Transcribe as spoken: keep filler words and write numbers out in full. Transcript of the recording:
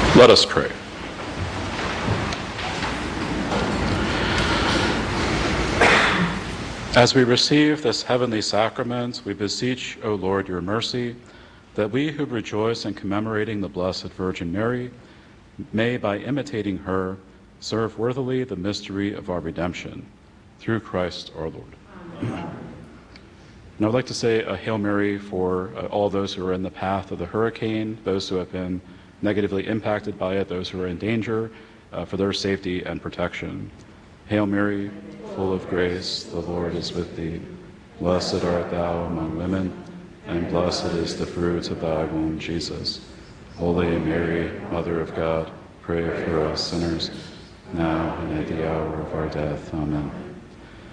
Let us pray. As we receive this heavenly sacrament, we beseech, O Lord, your mercy, that we who rejoice in commemorating the Blessed Virgin Mary may, by imitating her, serve worthily the mystery of our redemption. Through Christ our Lord. Amen. And I would like to say a Hail Mary for uh, all those who are in the path of the hurricane, those who have been negatively impacted by it, those who are in danger, uh, for their safety and protection. Hail Mary, full of grace, the Lord is with thee. Blessed art thou among women, and blessed is the fruit of thy womb, Jesus. Holy Mary, Mother of God, pray for us sinners, now and at the hour of our death. Amen.